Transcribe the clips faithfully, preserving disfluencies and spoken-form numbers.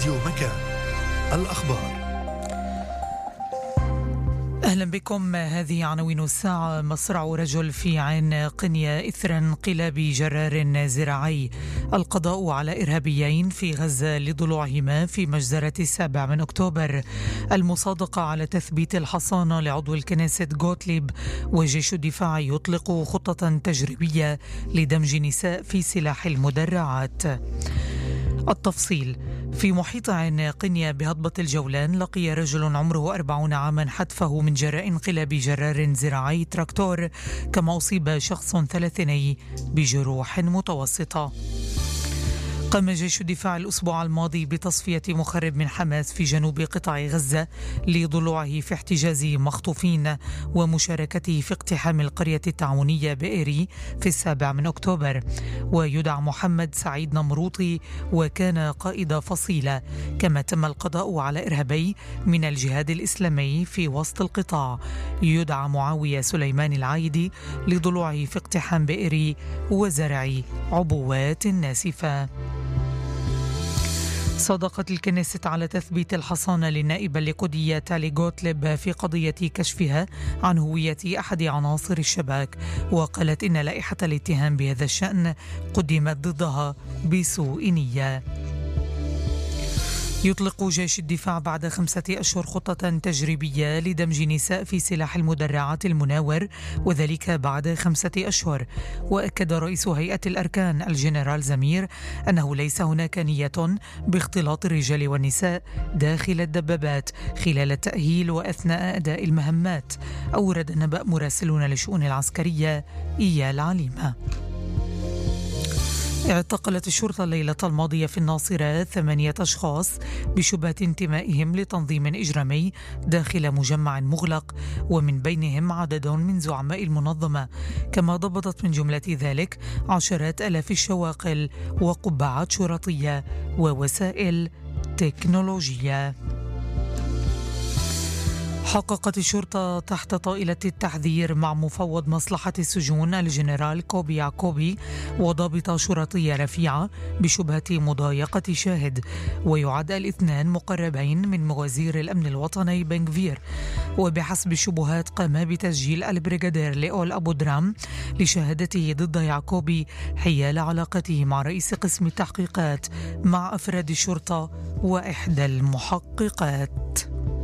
راديو مكان. الأخبار. أهلا بكم. هذه عناوين الساعة. مصرع رجل في عين قنية إثر انقلاب جرار زراعي. القضاء على إرهابيين في غزة لضلوعهما في مجزرة السابع من أكتوبر. المصادقة على تثبيت الحصانة لعضو الكنيست غوتليب. وجيش الدفاع يطلق خطة تجريبية لدمج نساء في سلاح المدرعات. التفصيل: في محيط عين قنية بهضبة الجولان لقي رجل عمره أربعون عاما حتفه من جراء انقلاب جرار زراعي تراكتور، كما أصيب شخص ثلاثيني بجروح متوسطة. قام جيش الدفاع الأسبوع الماضي بتصفية مخرب من حماس في جنوب قطاع غزة لضلوعه في احتجاز مخطوفين ومشاركته في اقتحام القرية التعاونية بئيري في السابع من أكتوبر. ويدعى محمد سعيد نمروطي وكان قائد فصيلة. كما تم القضاء على إرهابي من الجهاد الإسلامي في وسط القطاع يدعى معاوية سليمان العايدي لضلوعه في اقتحام بئيري وزرع عبوات ناسفة. صادقت الكنيست على تثبيت الحصانة للنائبة الليكودية تالي غوتليب في قضية كشفها عن هوية أحد عناصر الشباك، وقالت إن لائحة الاتهام بهذا الشأن قدمت ضدها بسوء نية. يطلق جيش الدفاع بعد خمسة أشهر خطة تجريبية لدمج نساء في سلاح المدرعات المناور، وذلك بعد خمسة أشهر. وأكد رئيس هيئة الأركان الجنرال زمير أنه ليس هناك نية باختلاط الرجال والنساء داخل الدبابات خلال التأهيل وأثناء أداء المهمات. أورد نبأ مراسلون للشؤون العسكرية إيال عليمة. اعتقلت الشرطة الليلة الماضية في الناصرة ثمانية أشخاص بشبهة انتمائهم لتنظيم إجرامي داخل مجمع مغلق، ومن بينهم عدد من زعماء المنظمة. كما ضبطت من جملة ذلك عشرات آلاف الشواقل وقبعات شرطية ووسائل تكنولوجية. حققت الشرطة تحت طائلة التحذير مع مفوض مصلحة السجون الجنرال كوبي يعقوبي وضابط شرطية رفيعة بشبهة مضايقة شاهد، ويعد الاثنان مقربين من وزير الأمن الوطني بنغفير. وبحسب الشبهات قام بتسجيل البريغادير ليول أبو درام لشهادته ضد يعقوبي حيال علاقته مع رئيس قسم التحقيقات مع أفراد الشرطة وإحدى المحققات.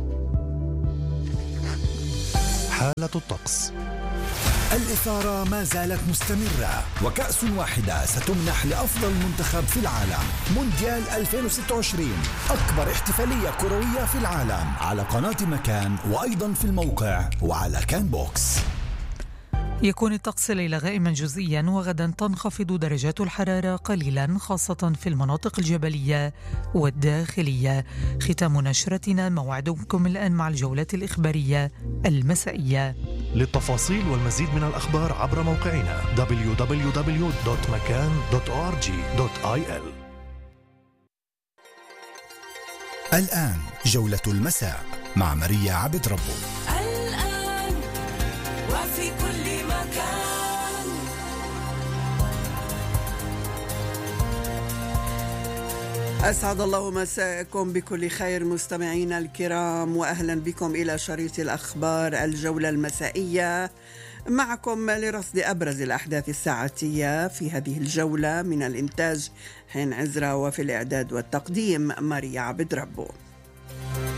حالة الطقس. الإثارة ما زالت مستمرة، وكأس واحدة ستمنح لأفضل منتخب في العالم. مونديال ألفين وستة وعشرين، أكبر احتفالية كروية في العالم، على قناة مكان وأيضا في الموقع وعلى كان بوكس. يكون الطقس الليلة غائما جزئيا، وغدا تنخفض درجات الحرارة قليلا خاصة في المناطق الجبلية والداخلية. ختام نشرتنا، موعدكم الآن مع الجولات الإخبارية المسائية. للتفاصيل والمزيد من الأخبار عبر موقعنا دبليو دبليو دبليو دوت مكان دوت أو آر جي دوت آي إل. الآن جولة المساء مع ماريا عبد ربه. الآن وفي كل مكان. أسعد الله مساءكم بكل خير مستمعينا الكرام، وأهلا بكم إلى شريط الأخبار الجولة المسائية. معكم لرصد أبرز الأحداث الساعتية في هذه الجولة من الإنتاج حين عزرا، وفي الإعداد والتقديم ماريا عبد ربه.